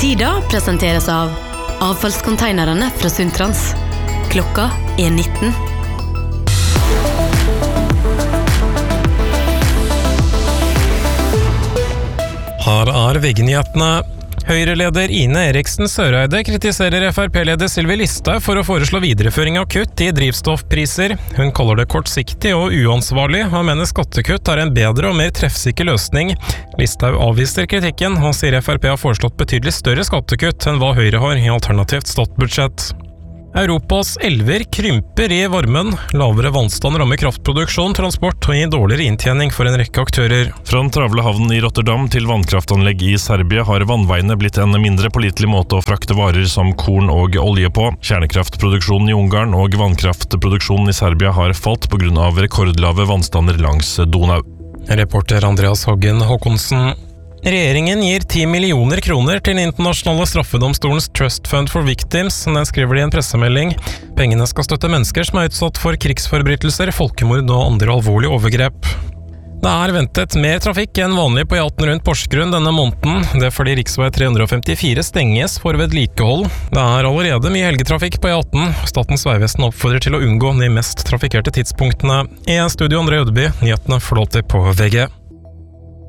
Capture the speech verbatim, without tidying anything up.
Tida presenteres av avfallskonteinerne fra Sundtrans. Klokka er nitten. Her er V G-nyhetene. Høyre-leder Ine Eriksen Søreide kritiserer F R P-leder Sylvi Listhaug for å foreslå videreføring av kutt i drivstoffpriser. Hun kaller det kortsiktig og uansvarlig, og mener skattekutt er en bedre og mer treffsikker løsning. Listhaug avviser kritikken, og sier F R P har foreslått betydelig større skattekutt enn hva Høyre har i alternativt statsbudsjett. Europas elver krymper i varmen. Lavere vannstand rammer kraftproduksjon, transport og gir dårligere inntjening for en rekke aktører. Fra den travle havnen i Rotterdam til vannkraftanlegg i Serbia har vannveiene blitt en mindre pålitelig måte å frakte varer som korn og olje på. Kjernekraftproduksjonen i Ungarn og vannkraftproduksjonen i Serbia har falt på grunn av rekordlave vannstander langs Donau. Reporter Andreas Haggen Håkonsen. Regjeringen gir ti millioner kroner til internasjonale straffedomstolens Trust Fund for Victims, den skriver de i en pressemelding. Pengene skal støtte mennesker som er utsatt for krigsforbrytelser, folkemord og andre alvorlige overgrep. Det er ventet mer trafikk enn vanlig på E atten rundt Porsgrunn denne måneden. Det er fordi riksvei tre hundre og femtifire stenges for vedlikehold. Det er allerede mye helgetrafikk på E atten. Statens vegvesen oppfordrer til å unngå de mest trafikkerte tidspunktene. I studio André Ødeby, nyhetene flåter på V G.